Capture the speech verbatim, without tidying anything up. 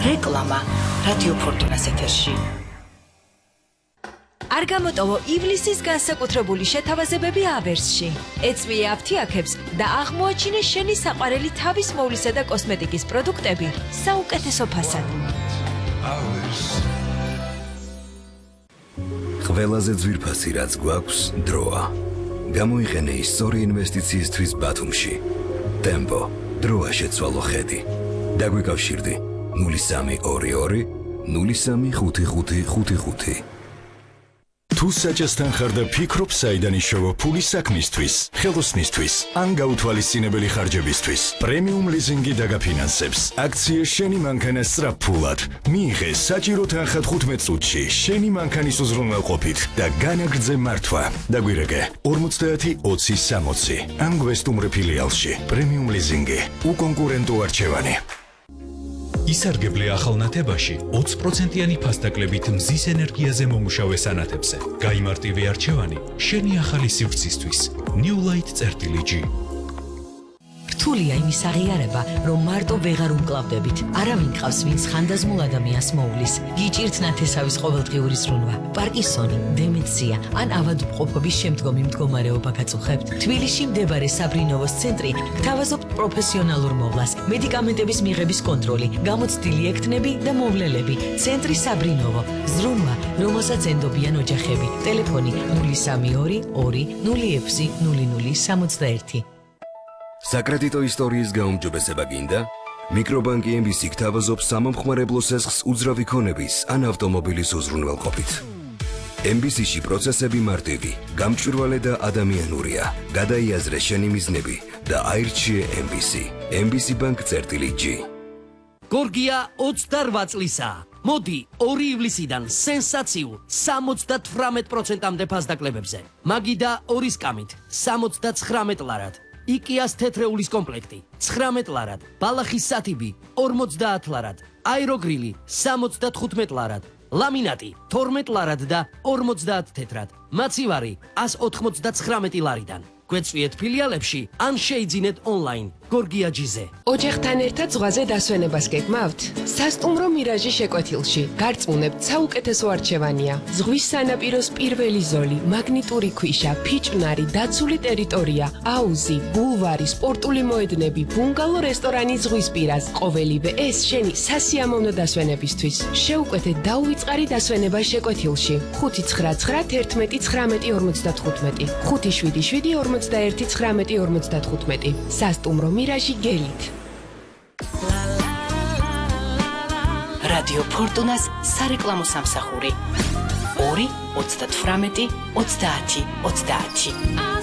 რეკლამა რადიო ფორტუნას ეთერში. არ გამოტოვო ივლისის განსაკუთრებული შეთავაზებები ავერსში. ეწვიე აფთიაქებს და აღმოაჩინე შენი საყვარელი თავის მოვლისა და კოსმეტიკის პროდუქტები საუკეთესო ფასად. ყველაზე ძვირფასი რაც გვაქვს დროა. გამოიყენე ის სწორი ინვესტიციისთვის ბათუმში. ტემპო, დროა შეცვალო ხედი. დაგვიკავშირდი ნული სამი ორი ორი ნული სამი ხუთი ხუთი ხუთი ხუთი. თუ საჭესთან ხარ და ფიქრობ საიდან იშოვა ფული საქმისთვის, ხელოსნისთვის, ან გაუთვალისწინებელი ხარჯებისთვის, პრემიუმ ლიზინგი დაგაფინანსებს. აქცია შენი მანქანა სწრაფფულად. მიიღე საჭირო თანხა თხუთმეტ წუთში შენი მანქანის უზრუნველყოფით და განაგრძე მართვა. დაგვირეკე ორმოცდაათი ოცი სამოცი. ან გვესტუმრე ფილიალში. პრემიუმ ლიზინგი. უკონკურენტო არჩევანი. ისარგებლე ახალნათებაში ოცი პროცენტიანი ფასდაკლებით მზის ენერგიაზე მომუშავე სანათებზე. გაიმარტივე არჩევანი შენი ახალი სივრცისთვის. New Light წერტილი-G. რთულია იმის აღიარება, რომ მარტო ვეღარ უმკლავდებით. არავინ ყავს, ვინც ხანდაზმულ ადამიანს მოუვლის. გიჭირთ ნათესავის ყოველდღიური ზრუნვა, პარკინსონი, დემენცია ან ავადმყოფობის შემდგომი მდგომარეობა გაწუხებთ. თბილისში მდებარე საბრინოვოს ცენტრი გთავაზობთ პროფესიონალურ მოვლას, მედიკამენტების მიღების კონტროლი, გამოცდილი ექთნები და მოვლელები. ცენტრი საბრინოვო, ზრუნვა, რომელსაც ენდობიან ოჯახები. ტელეფონი ნული სამი ორი ორი ნული ექვსი ნული ნული სამოცდაერთი. საკრედიტო ისტორიის გაუმჯობესება გინდა? მიკრობანკი ემ ბი სი გთავაზობს სამომხმარებლო სესხს უძრავი ქონების ან ავტომობილის უზრუნველყოფით. ემ ბი სი-ში პროცესები მარტივი, გამჭვირვალე და ადამიანურია. გადაიაზრე შენი მიზნები და აირჩიე ემ ბი სი. ემ ბი სი ბანკ წერტილი-G. გორგია ოცდაოთხ წლისაა. მოდი ორი ივლისიდან სენსაციულ სამოცდათვრამეტ პროცენტამდე ფასდაკლებებზე. მაგიდა ორი სკამით სამოცდაცხრამეტ ლარად. იკიას თეთრეულის კომპლექტი ცხრამეტ ლარად, ბალახის სათიბი ორმოცდაათ ლარად, აეროგრილი სამოცდათხუთმეტ ლარად, ლამინატი თორმეტ ლარად და ორმოცდაათ თეთრად, მაცივარი ას ოთხმოცდაცხრამეტი ლარიდან. გვეწვიეთ ფილიალებში ან შეიძინეთ ონლაინ გორგია-G-ზე. ოჯახთან ერთად ზღვაზე დასვენებას გეგმავთ? სასტუმრო მირაჟი შეკვეთილში. გარწმუნებთ, საუკეთესო არჩევანია. ზღვის სანაპიროს პირველი ზოლი, მაგნიტური ქვიშა, ფიჭვნარი, დაცული ტერიტორია, აუზი, ბულვარი, სპორტული მოედნები, ბუნგალო რესტორანი ზღვის პირას. ყოველივე ეს შენი სასიამოვნო დასვენებისთვის. შეუკვეთეთ დაუვიწყარი დასვენება შეკვეთილში. ხუთი ცხრა ცხრა ერთმეტი ცხრამეტი ორმოცდათხუთმეტი, ხუთი შვიდი შვიდი ორმოცდაერთი ცხრამეტი ორმოცდათხუთმეტი. სასტუმრო მირაჟი გელით. რადიო ფორტუნას სარეკლამო სამსახური ორი ოცდათვრამეტი ოცდაათი ოცდაათი.